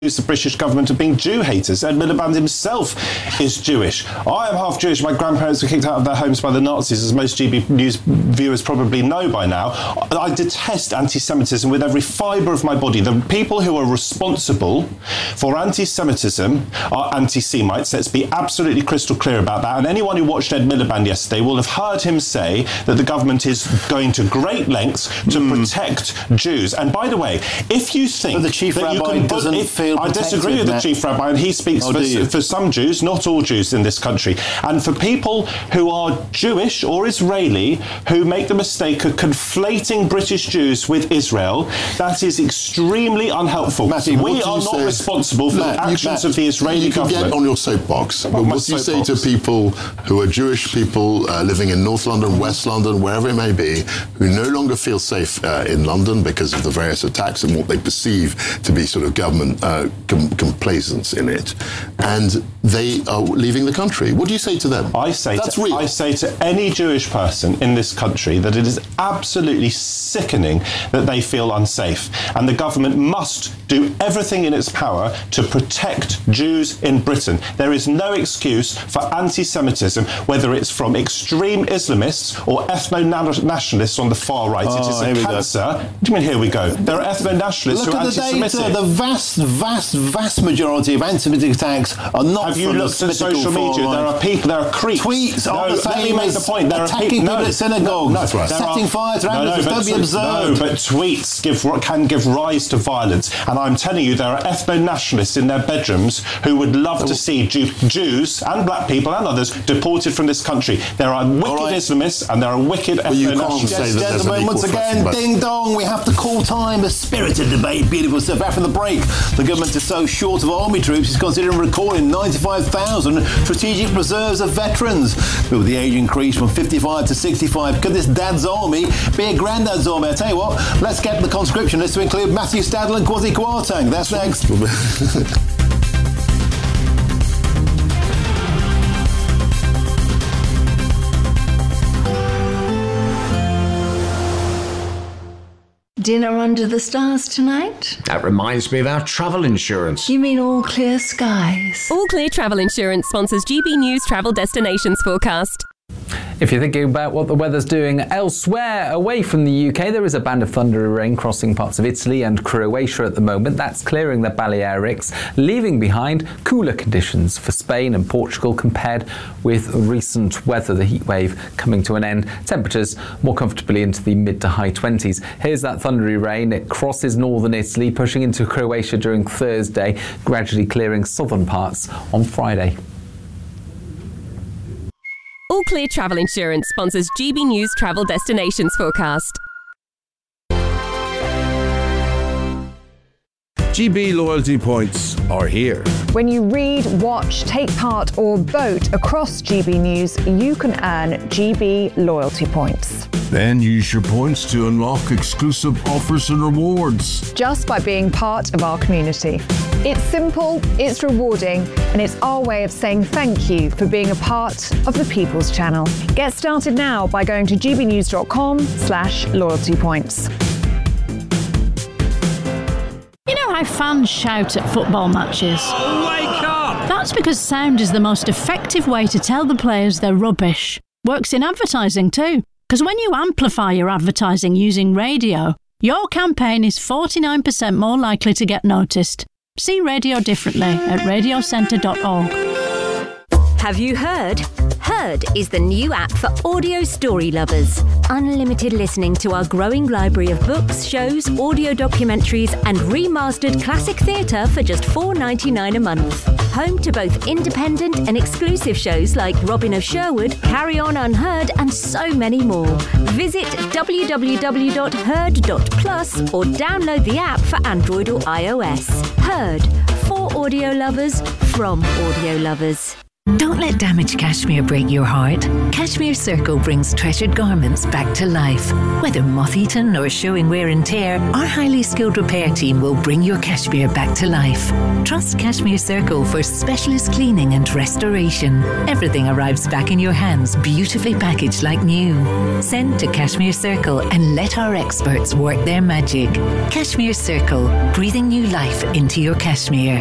the British government of being Jew haters. Ed Miliband himself is Jewish. I am half Jewish. My grandparents were kicked out of their homes by the Nazis, as most GB News viewers probably know by now. I detest anti-Semitism with every fibre of my body. The people who are responsible for anti-Semitism are anti-Semites. Let's be absolutely crystal clear about that. And anyone who watched Ed Miliband yesterday will have heard him say that the government is going to great lengths to protect Jews. And by the way, if you think but the chief that rabbi you can doesn't feel I disagree with the chief rabbi, and he speaks for some Jews, not all Jews in this country. And for people who are Jewish or Israeli who make the mistake of conflating British Jews with Israel, that is extremely unhelpful. Matthew, we are not responsible for the actions of the Israeli government. You can get on your soapbox, but what do you say to people who are Jewish people living in North London, West London, wherever it may be, who no longer feel safe in London because of the various attacks and what they perceive to be sort of government complacence in it, and they are leaving the country? What do you say to them? I say to any Jewish person in this country that it is absolutely sickening that they feel unsafe, and the government must do everything in its power to protect Jews in Britain. There is no excuse for anti-Semitism, whether it's from extreme Islamists or ethno-nationalists on the far right. It is a cancer. What do you mean, here we go? There are ethno-nationalists who are anti-Semitic. Look at the data. The vast majority of anti-Semitic attacks are not. Have you looked at social media? There are people, there are creeps. Tweets are the same. Let me make the point. There attacking are people at synagogues, setting fire to ambulances. Don't be absurd. No, but tweets can give rise to violence. And I'm telling you, there are ethno-nationalists in their bedrooms who would love to see Jews and black people and others deported from this country. There are wicked Islamists and there are wicked ethno-nationalists. Gentlemen, once again, ding dong, we have to call time. A spirited debate, beautiful stuff. After the break, the government is so short of army troops, it's considering recalling 95,000 strategic reserves of veterans. But with the age increase from 55 to 65, could this dad's army be a granddad's army? I tell you what, let's get the conscription list to include Matthew Stadler and Kwasi Kwarteng. That's next. Dinner under the stars tonight? That reminds me of our travel insurance. You mean All Clear Skies? All Clear Travel Insurance sponsors GB News Travel Destinations Forecast. If you're thinking about what the weather's doing elsewhere away from the UK, there is a band of thundery rain crossing parts of Italy and Croatia at the moment. That's clearing the Balearics, leaving behind cooler conditions for Spain and Portugal compared with recent weather, the heat wave coming to an end. Temperatures more comfortably into the mid to high 20s. Here's that thundery rain. It crosses northern Italy, pushing into Croatia during Thursday, gradually clearing southern parts on Friday. All Clear Travel Insurance sponsors GB News Travel Destinations Forecast. GB loyalty points are here. When you read, watch, take part or vote across GB News, you can earn GB loyalty points. Then use your points to unlock exclusive offers and rewards. Just by being part of our community. It's simple, it's rewarding, and it's our way of saying thank you for being a part of the People's Channel. Get started now by going to gbnews.com/loyalty points. You know how fans shout at football matches? Wake up! That's because sound is the most effective way to tell the players they're rubbish. Works in advertising too. Because when you amplify your advertising using radio, your campaign is 49% more likely to get noticed. See radio differently at radiocentre.org. Have you heard? Heard is the new app for audio story lovers. Unlimited listening to our growing library of books, shows, audio documentaries and remastered classic theatre for just $4.99 a month. Home to both independent and exclusive shows like Robin of Sherwood, Carry On Unheard and so many more. Visit www.heard.plus or download the app for Android or iOS. Heard, for audio lovers, from audio lovers. Don't let damaged cashmere break your heart. Cashmere Circle brings treasured garments back to life. Whether moth-eaten or showing wear and tear, our highly skilled repair team will bring your cashmere back to life. Trust Cashmere Circle for specialist cleaning and restoration. Everything arrives back in your hands, beautifully packaged like new. Send to Cashmere Circle and let our experts work their magic. Cashmere Circle, breathing new life into your cashmere.